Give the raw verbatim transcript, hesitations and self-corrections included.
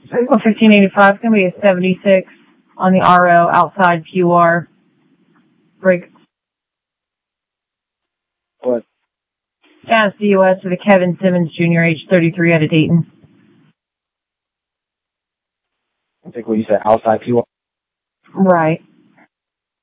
fifteen eighty-five is going to be a seventy-six on the R O outside Q R. Break. What? Gas D U S for the Kevin Simmons Junior, age thirty-three, out of Dayton. I think what you said, outside Q R? Right.